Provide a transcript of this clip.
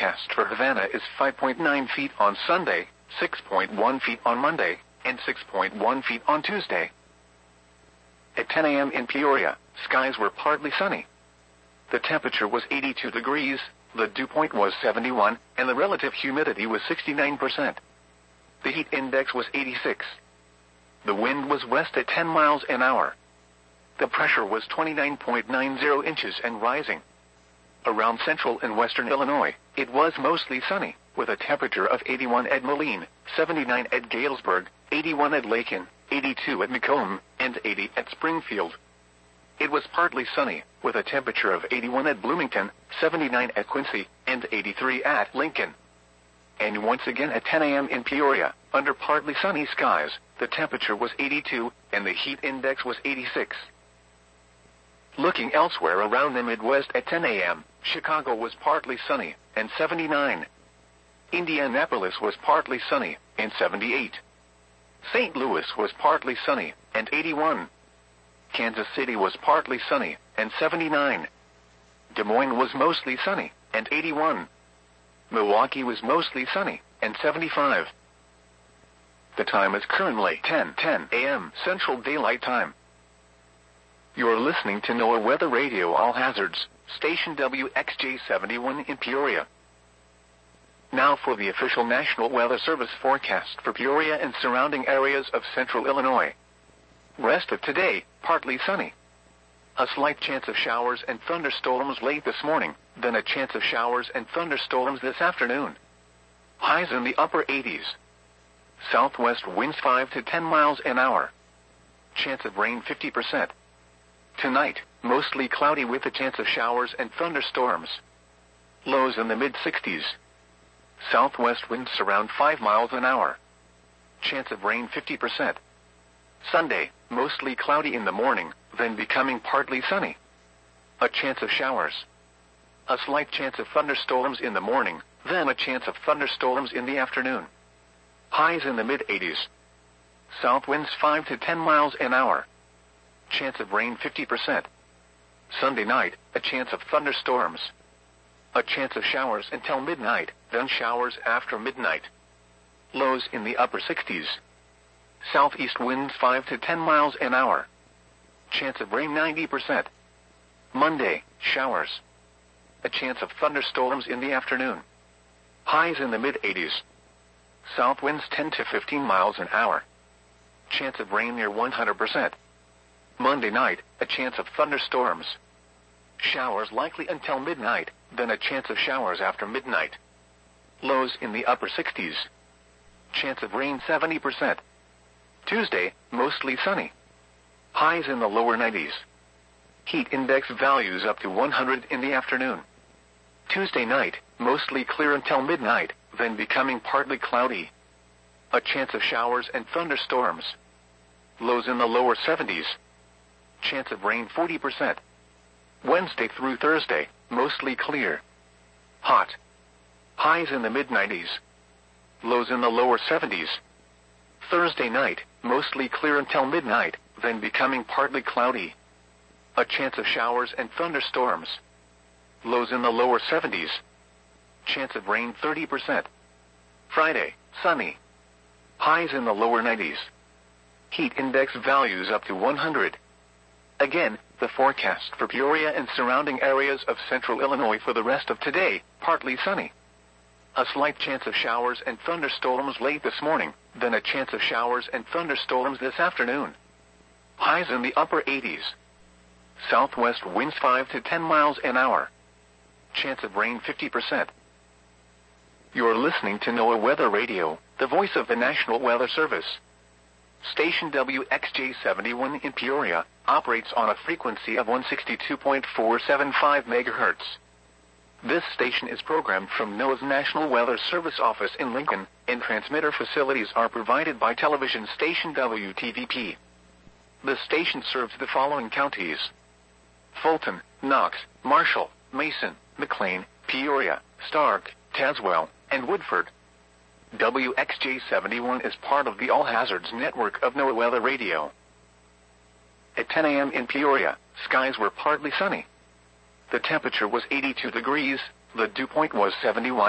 forecast for Havana is 5.9 feet on Sunday, 6.1 feet on Monday, and 6.1 feet on Tuesday. At 10 a.m. in Peoria, skies were partly sunny. The temperature was 82 degrees, the dew point was 71, and the relative humidity was 69%. The heat index was 86. The wind was west at 10 miles an hour. The pressure was 29.90 inches and rising. Around central and western Illinois, it was mostly sunny, with a temperature of 81 at Moline, 79 at Galesburg, 81 at Lakin, 82 at Macomb, and 80 at Springfield. It was partly sunny, with a temperature of 81 at Bloomington, 79 at Quincy, and 83 at Lincoln. And once again at 10 a.m. in Peoria, under partly sunny skies, the temperature was 82, and the heat index was 86. Looking elsewhere around the Midwest at 10 a.m., Chicago was partly sunny, and 79. Indianapolis was partly sunny, and 78. St. Louis was partly sunny, and 81. Kansas City was partly sunny, and 79. Des Moines was mostly sunny, and 81. Milwaukee was mostly sunny, and 75. The time is currently 10:10 a.m. Central Daylight Time. You're listening to NOAA Weather Radio All Hazards, station WXJ71 in Peoria. Now for the official National Weather Service forecast for Peoria and surrounding areas of central Illinois. Rest of today, partly sunny. A slight chance of showers and thunderstorms late this morning, then a chance of showers and thunderstorms this afternoon. Highs in the upper 80s. Southwest winds 5 to 10 miles an hour. Chance of rain 50%. Tonight, mostly cloudy with a chance of showers and thunderstorms. Lows in the mid-60s. Southwest winds around 5 miles an hour. Chance of rain 50%. Sunday, mostly cloudy in the morning, then becoming partly sunny. A chance of showers. A slight chance of thunderstorms in the morning, then a chance of thunderstorms in the afternoon. Highs in the mid-80s. South winds 5 to 10 miles an hour. Chance of rain 50%. Sunday night, a chance of thunderstorms. A chance of showers until midnight, then showers after midnight. Lows in the upper 60s. Southeast winds 5 to 10 miles an hour. Chance of rain 90%. Monday, showers. A chance of thunderstorms in the afternoon. Highs in the mid-80s. South winds 10 to 15 miles an hour. Chance of rain near 100%. Monday night, a chance of thunderstorms. Showers likely until midnight, then a chance of showers after midnight. Lows in the upper 60s. Chance of rain 70%. Tuesday, mostly sunny. Highs in the lower 90s. Heat index values up to 100 in the afternoon. Tuesday night, mostly clear until midnight, then becoming partly cloudy. A chance of showers and thunderstorms. Lows in the lower 70s. Chance of rain 40%. Wednesday through Thursday, mostly clear. Hot. Highs in the mid-90s. Lows in the lower 70s. Thursday night, mostly clear until midnight, then becoming partly cloudy. A chance of showers and thunderstorms. Lows in the lower 70s. Chance of rain 30%. Friday, sunny. Highs in the lower 90s. Heat index values up to 100. Again, the forecast for Peoria and surrounding areas of central Illinois for the rest of today, partly sunny. A slight chance of showers and thunderstorms late this morning, then a chance of showers and thunderstorms this afternoon. Highs in the upper 80s. Southwest winds 5 to 10 miles an hour. Chance of rain 50%. You're listening to NOAA Weather Radio, the voice of the National Weather Service. Station WXJ71 in Peoria operates on a frequency of 162.475 MHz. This station is programmed from NOAA's National Weather Service office in Lincoln, and transmitter facilities are provided by television station WTVP. The station serves the following counties: Fulton, Knox, Marshall, Mason, McLean, Peoria, Stark, Tazewell, and Woodford. WXJ71 is part of the All Hazards network of NOAA Weather Radio. At 10 a.m. in Peoria, skies were partly sunny. The temperature was 82 degrees, the dew point was 71.